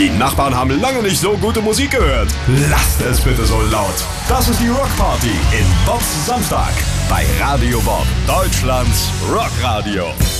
Die Nachbarn haben lange nicht so gute Musik gehört. Lasst es bitte so laut. Das ist die Rockparty in Bobs Samstag bei Radio Bob, Deutschlands Rockradio.